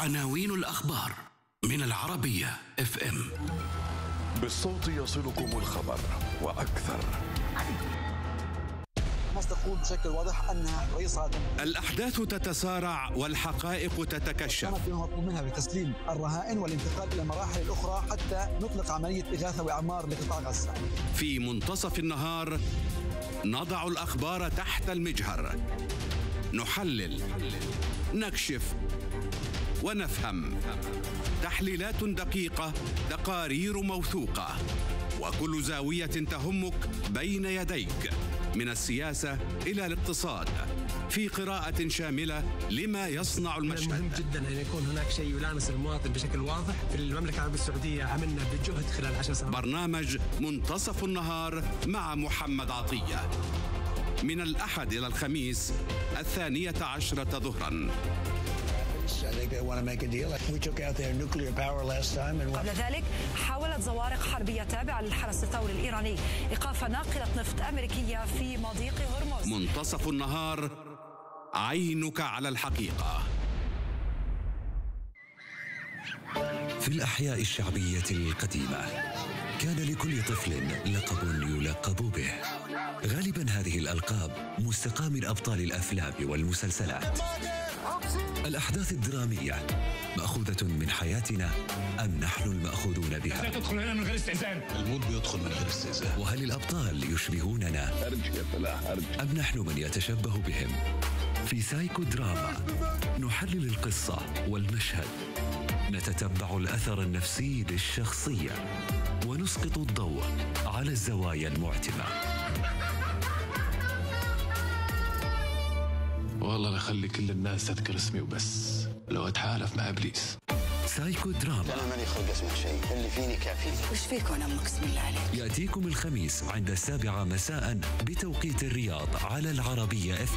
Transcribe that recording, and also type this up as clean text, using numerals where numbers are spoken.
عناوين الأخبار من العربية FM. بالصوت يصلكم الخبر وأكثر. حماس تقول بشكل واضح أن رئيس الأحداث تتسارع والحقائق تتكشف. كانت مطلوب منها بتسليم الرهائن والانتقال إلى المراحل الأخرى حتى نطلق عملية إغاثة وإعمار لقطاع غزة. في منتصف النهار نضع الأخبار تحت المجهر، نحلل، نكشف ونفهم. تحليلات دقيقة، تقارير موثوقة، وكل زاوية تهمك بين يديك، من السياسة إلى الاقتصاد، في قراءة شاملة لما يصنع المشهد. مهم جدا أن يكون هناك شيء يلامس المواطن بشكل واضح. في المملكة العربية السعودية عملنا بجهد خلال 10 سنوات. برنامج منتصف النهار مع محمد عطية، من الأحد إلى الخميس 12 ظهرا. قبل ذلك حاولت زوارق حربية تابعة للحرس الثوري الإيراني إيقاف ناقلة نفط أمريكية في مضيق هرمز. منتصف النهار، عينك على الحقيقة. في الأحياء الشعبية القديمة كان لكل طفل لقب يلقب به. غالبا هذه الألقاب مستقاة من أبطال الأفلام والمسلسلات. الأحداث الدرامية مأخوذة من حياتنا أم نحن المأخوذون بها؟ تدخل هنا من غير استئذان. الموت بيدخل من غير استئذان. وهل الأبطال يشبهوننا أم نحن من يتشبه بهم؟ في سايكو دراما نحلل القصة والمشهد، نتتبع الأثر النفسي للشخصية، ونسقط الضوء على الزوايا المعتمة. والله لخلي كل الناس تذكر اسمي وبس، لو اتحالف مع ابليس. سايكو دراما. انا ماني خلق اسمع شيء، اللي فيني كافيني. وش فيكم امك بسم الله عليك؟ يأتيكم الخميس عند 7 مساء بتوقيت الرياض على العربية FM.